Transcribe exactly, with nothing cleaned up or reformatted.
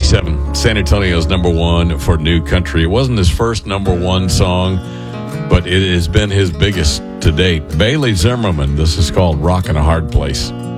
eighty-seven, San Antonio's number one for New Country. It wasn't his first number one song, but it has been his biggest to date. Bailey Zimmerman, this is called Rockin' a Hard Place.